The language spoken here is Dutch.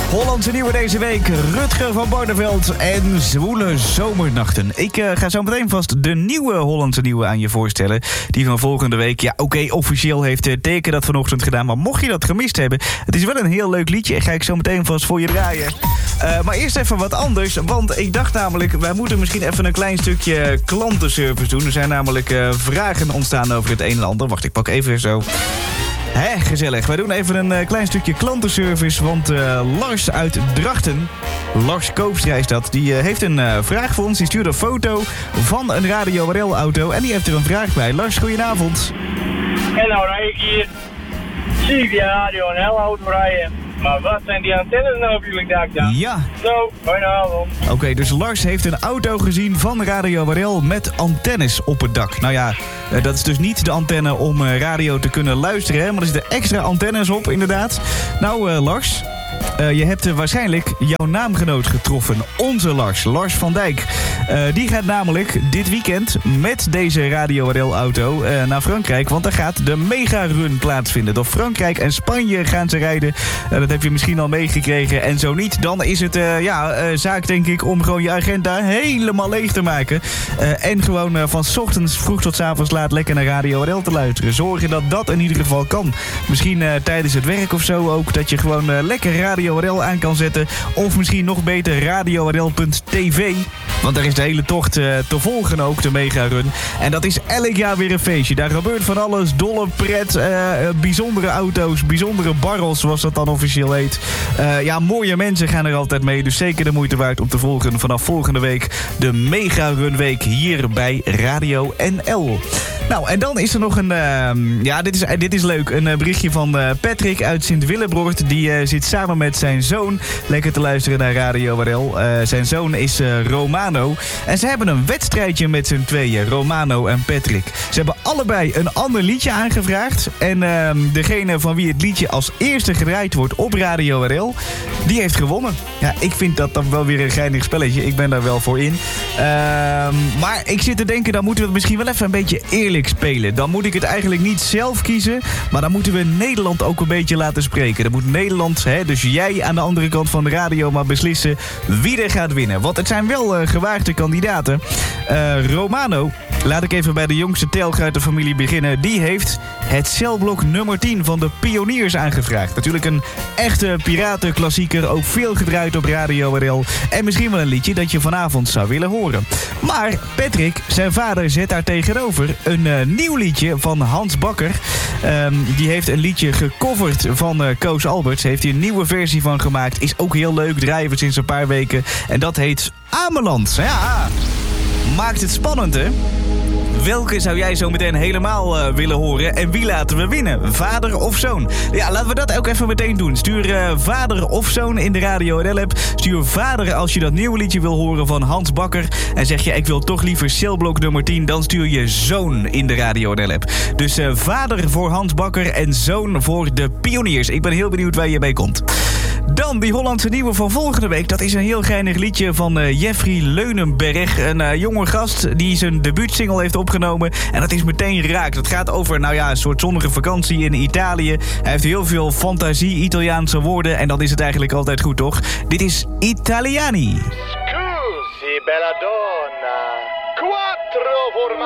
Hollandse nieuwe deze week, Rutger van Barneveld en zwoele zomernachten. Ik ga zo meteen vast de nieuwe Hollandse nieuwe aan je voorstellen. Die van volgende week, ja oké, officieel heeft Teken dat vanochtend gedaan. Maar mocht je dat gemist hebben, het is wel een heel leuk liedje. Ga ik zo meteen vast voor je draaien. Maar eerst even wat anders, want ik dacht namelijk, wij moeten misschien even een klein stukje klantenservice doen. Er zijn namelijk vragen ontstaan over het een en ander. Wacht, ik pak even zo. Hé, gezellig. Wij doen even een klein stukje klantenservice, want Lars uit Drachten, Lars Koopstra is dat, die heeft een vraag voor ons. Die stuurde een foto van een Radio RL-auto en die heeft er een vraag bij. Lars, goedenavond. En nou rijd ik hier, zie ik die Radio RL-auto rijden. Maar wat zijn die antennes nou op jullie dak dan? Ja. Zo, goedenavond. Oké, dus Lars heeft een auto gezien van Radio RL met antennes op het dak. Nou ja, dat is dus niet de antenne om radio te kunnen luisteren, hè, maar er zitten extra antennes op, inderdaad. Nou, Lars, je hebt waarschijnlijk jouw naamgenoot getroffen. Onze Lars, Lars van Dijk. Die gaat namelijk dit weekend met deze Radio RL-auto naar Frankrijk. Want daar gaat de Mega-run plaatsvinden. Door Frankrijk en Spanje gaan ze rijden. Dat heb je misschien al meegekregen. En zo niet, dan is het zaak denk ik om gewoon je agenda helemaal leeg te maken. En gewoon van 's ochtends vroeg tot 's avonds laat lekker naar Radio RL te luisteren. Zorgen dat dat in ieder geval kan. Misschien tijdens het werk of zo ook. Dat je gewoon lekker Radio RL aan kan zetten. Of misschien nog beter radiorl.tv. Want daar is de hele tocht te volgen ook, de Mega-run. En dat is elk jaar weer een feestje. Daar gebeurt van alles. Dolle pret, bijzondere auto's, bijzondere barrels, zoals dat dan officieel heet. Mooie mensen gaan er altijd mee. Dus zeker de moeite waard om te volgen vanaf volgende week de Mega-run week hier bij Radio NL. Nou, en dan is er nog een... dit is leuk. Een berichtje van Patrick uit Sint-Willebroord. Die zit samen met zijn zoon lekker te luisteren naar Radio RL. Zijn zoon is Romano. En ze hebben een wedstrijdje met z'n tweeën, Romano en Patrick. Ze hebben allebei een ander liedje aangevraagd. En degene van wie het liedje als eerste gedraaid wordt op Radio RL, die heeft gewonnen. Ja, ik vind dat dan wel weer een geinig spelletje. Ik ben daar wel voor in. Maar ik zit te denken, dan moeten we het misschien wel even een beetje eerlijk spelen. Dan moet ik het eigenlijk niet zelf kiezen, maar dan moeten we Nederland ook een beetje laten spreken. Dan moet Nederland, dus jij aan de andere kant van de radio, maar beslissen wie er gaat winnen. Want het zijn wel gewaagde kandidaten. Romano, laat ik even bij de jongste telg uit de familie beginnen. Die heeft het celblok nummer 10 van de Pioniers aangevraagd. Natuurlijk een echte piratenklassieker, ook veel gedraaid op Radio RL. En misschien wel een liedje dat je vanavond zou willen horen. Maar Patrick, zijn vader, zet daar tegenover een nieuw liedje van Hans Bakker. Die heeft een liedje gecoverd van Koos Alberts. Heeft hij een nieuwe versie van gemaakt. Is ook heel leuk, draaien we sinds een paar weken. En dat heet Ameland. Ja, maakt het spannend, hè? Welke zou jij zo meteen helemaal willen horen? En wie laten we winnen? Vader of zoon? Ja, laten we dat ook even meteen doen. Stuur vader of zoon in de Radio RL-app. Stuur vader als je dat nieuwe liedje wil horen van Hans Bakker. En zeg je, ik wil toch liever celblok nummer 10... dan stuur je zoon in de Radio RL-app. Dus vader voor Hans Bakker en zoon voor de Pioniers. Ik ben heel benieuwd waar je mee komt. Dan die Hollandse nieuwe van volgende week. Dat is een heel geinig liedje van Jeffrey Leunenberg. Een jonge gast die zijn debuutsingle heeft opgenomen. En dat is meteen raak. Dat gaat over een soort zonnige vakantie in Italië. Hij heeft heel veel fantasie, Italiaanse woorden. En dan is het eigenlijk altijd goed, toch? Dit is Italiani. Scusi, bella donna. Quattro